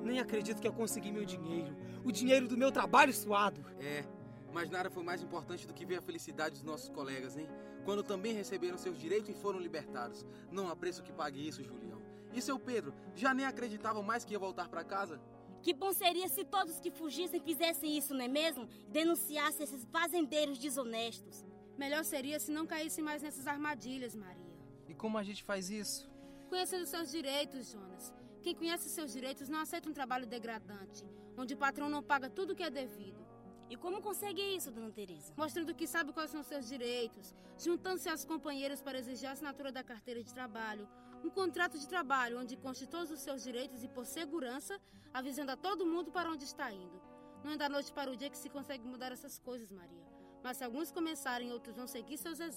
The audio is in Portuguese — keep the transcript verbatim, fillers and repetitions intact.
Nem acredito que eu consegui meu dinheiro. O dinheiro do meu trabalho suado. É, mas nada foi mais importante do que ver a felicidade dos nossos colegas, hein? Quando também receberam seus direitos e foram libertados. Não há preço que pague isso, Julião. E seu Pedro, já nem acreditavam mais que ia voltar para casa? Que bom seria se todos que fugissem fizessem isso, não é mesmo? Denunciassem esses fazendeiros desonestos. Melhor seria se não caíssem mais nessas armadilhas, Maria. E como a gente faz isso? Conhecendo seus direitos, Jonas. Quem conhece seus direitos não aceita um trabalho degradante, onde o patrão não paga tudo o que é devido. E como consegue isso, dona Teresa? Mostrando que sabe quais são seus direitos, juntando-se aos companheiros para exigir a assinatura da carteira de trabalho, um contrato de trabalho onde conste todos os seus direitos e, por segurança, avisando a todo mundo para onde está indo. Não é da noite para o dia que se consegue mudar essas coisas, Maria. Mas se alguns começarem, outros vão seguir seus exemplos.